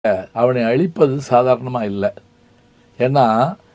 அவனை அழிப்பது சாதாரணமாக இல்லை. ஏன்னா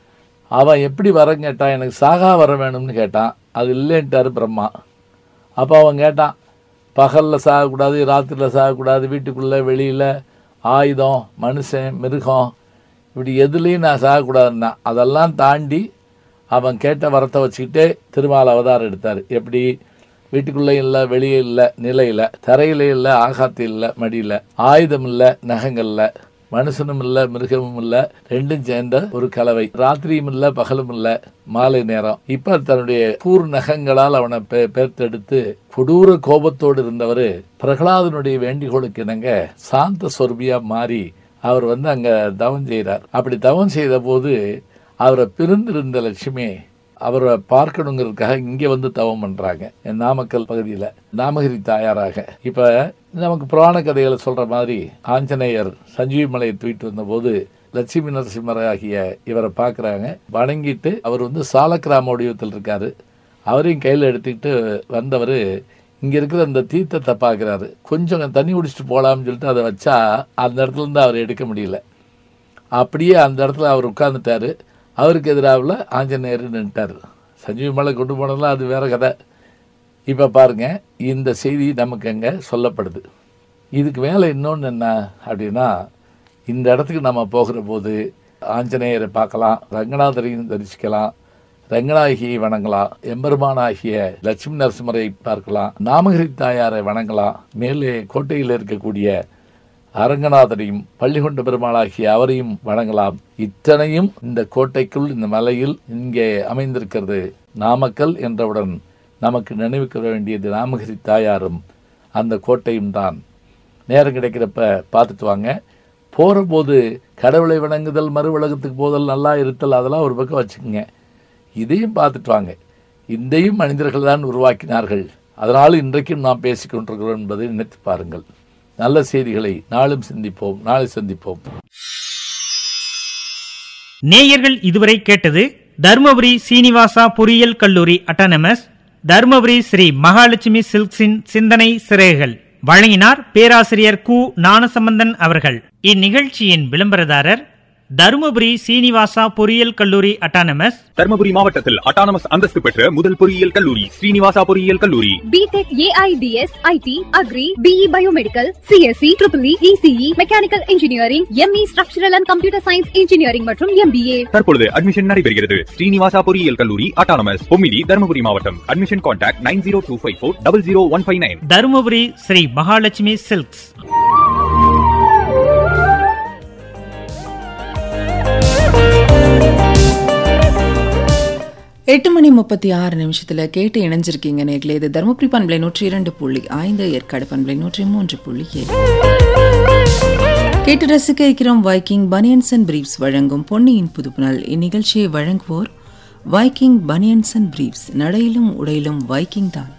அவன் எப்படி வரன்னு கேட்டான், எனக்கு சாகா வர வேணும்னு கேட்டான். அது இல்லைன்ட்டார் பிரம்மா. அப்போ அவன் கேட்டான், பகலில் சாகக்கூடாது, ராத்திரியில் சாகக்கூடாது, வீட்டுக்குள்ளே வெளியில், ஆயுதம், மனுஷன், மிருகம், இப்படி எதுலேயும் நான் சாகக்கூடாதுன்னா. அதெல்லாம் தாண்டி அவன் கேட்ட வரத்தை வச்சுக்கிட்டே திருமால் அவதாரம் எடுத்தார். எப்படி? வீட்டுக்குள்ளே இல்லை, வெளியே இல்லை, நிலையில், தரையில இல்லை, ஆகாத்தில் இல்லை, மடியில், ஆயுதம் இல்லை, நகங்களில், மனுஷனும் இல்லை, மிருகமும் இல்லை, ரெண்டும் சேர்ந்த ஒரு கலவை. ராத்திரியும் இல்லை, பகலும் இல்லை, மாலை நேரம். இப்ப தன்னுடைய கூர் நகங்களால் அவனை பேர்த்தெடுத்து கொடூர கோபத்தோடு இருந்தவர் பிரகலாதனுடைய வேண்டிகோளுக்கு இணங்க சாந்த சொர்பியா மாறி அவர் அங்க தவம் செய்கிறார். அப்படி தவம் செய்த போது அவரை பிரிந்திருந்த லட்சுமி அவரை பார்க்கணுங்கிறதுக்காக இங்கே தவம் பண்றாங்க, நாமக்கல் பகுதியில் நாமகிரி தாயாராக. இப்ப நமக்கு புராண கதைகளை சொல்ற மாதிரி ஆஞ்சநேயர் சஞ்சீவி மலையை தூக்கிட்டு வந்தபோது லட்சுமி நரசிம்மர் ஆகிய இவரை பார்க்குறாங்க. வணங்கிட்டு அவர் சாலக்கிராம வடிவத்தில் இருக்காரு. அவரையும் கையில் எடுத்துக்கிட்டு வந்தவர் இங்கே இருக்கிற அந்த தீர்த்தத்தை பார்க்குறாரு. கொஞ்சம் தண்ணி குடிச்சிட்டு போகலாம்னு சொல்லிட்டு அதை வச்சா அந்த இடத்துல இருந்து அவர் எடுக்க முடியல. அப்படியே அந்த இடத்துல அவர் உட்கார்ந்துட்டாரு. அவருக்கு எதிராவில் ஆஞ்சநேயர் நின்ட்டார். சஞ்சீவி மலை கொண்டு போனதெல்லாம் அது வேற கதை. இப்போ பாருங்க, இந்த செய்தி நமக்கு அங்கே சொல்லப்படுது. இதுக்கு மேலே இன்னொன்று என்ன அப்படின்னா, இந்த இடத்துக்கு நம்ம போகிற போது ஆஞ்சநேயரை பார்க்கலாம், ரங்கநாதரையும் தரிசிக்கலாம், ரங்கநாயகியை வணங்கலாம், எம்பெருமானாகிய லட்சுமி நரசிம்மரை பார்க்கலாம், நாமகிரி தாயாரை வணங்கலாம், மேலே கோட்டையில் இருக்கக்கூடிய அரங்கநாதரையும் பள்ளிகொண்ட பெருமாளாகிய அவரையும் வணங்கலாம். இத்தனையும் இந்த கோட்டைக்குள், இந்த மலையில் இங்கே அமைந்திருக்கிறது. நாமக்கல் என்றவுடன் நமக்கு நினைவுக்கு வேண்டியது நாமகிரி தாயாரும் அந்த கோட்டையும் தான். நேரம் கிடைக்கிறப்ப பார்த்துட்டு வாங்க. போகிற போது கடவுளை வணங்குதல், மறு உலகத்துக்கு போதல், நல்லா இருத்தல், அதெல்லாம் ஒரு பக்கம் வச்சுக்கோங்க. இதையும் பார்த்துட்டு வாங்க. இதையும் மனிதர்கள் தான் உருவாக்கினார்கள். அதனால் இன்றைக்கும் நாம் பேசிக்கொண்டிருக்கிறோம் என்பதை நினைத்து பாருங்கள். நல்ல செய்திகளை நாளும் சிந்திப்போம், நாளை சந்திப்போம். நேயர்கள் இதுவரை கேட்டது தர்மபுரி சீனிவாசா பொறியியல் கல்லூரி அட்டானமஸ், தர்மபுரி ஸ்ரீ மகாலட்சுமி சில்க்ஸின் சிந்தனை சிறைகள். வழங்கினார் பேராசிரியர் கு ஞானசம்பந்தன் அவர்கள். இந்நிகழ்ச்சியின் விளம்பரதாரர் தர்மபுரி சீனிவாசா பொறியியல் கல்லூரி அட்டானமஸ். தர்மபுரி மாவட்டத்தில் அட்டானமஸ் அந்தஸ்து பெற்ற முதல் பொறியியல் கல்லூரி ஸ்ரீனிவாசா பொறியியல் கல்லூரி. BTech, AIDS, ID, agri, BE biomedical, CSC, triple E, ECE, mechanical engineering, ME structural and computer science engineering மற்றும் எம்பிஏ. தற்பொழுது அட்மிஷன் நடைபெறுகிறது. ஸ்ரீனிவாசா பொறியியல் கல்லூரி அட்டானமஸ், பொம்மிடி, தர்மபுரி மாவட்டம். Admission contact 9025400159. Dharmapuri Sri Mahalakshmi silks. எட்டு மணி 36 கேட்டு இணைஞ்சிருக்கீங்க நேர்களே. இது தருமபுரி பண்பலை 102.5, ஏற்காடு பண்பலை 103.7. கேட்டு ரசிக்க இருக்கிறோம் வைக்கிங் பனியன்ஸ் அண்ட் பிரீப்ஸ் வழங்கும் பொன்னியின் புதுப்புணல். இந்நிகழ்ச்சியை வழங்குவோர் வைக்கிங் பனியன்ஸ் அண்ட் பிரீப்ஸ். நடையிலும் உடையிலும் வைக்கிங் தான்.